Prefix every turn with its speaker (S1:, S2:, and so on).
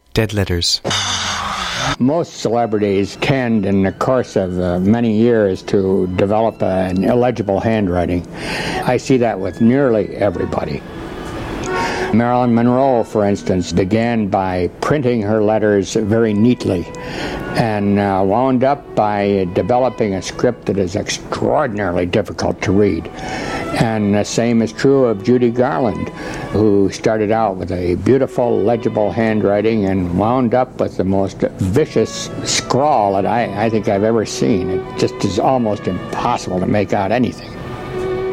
S1: Dead letters.
S2: Most celebrities tend, in the course of many years, to develop an illegible handwriting. I see that with nearly everybody. Marilyn Monroe, for instance, began by printing her letters very neatly and wound up by developing a script that is extraordinarily difficult to read. And the same is true of Judy Garland, who started out with a beautiful, legible handwriting and wound up with the most vicious scrawl that I think I've ever seen. It just is almost impossible to make out anything.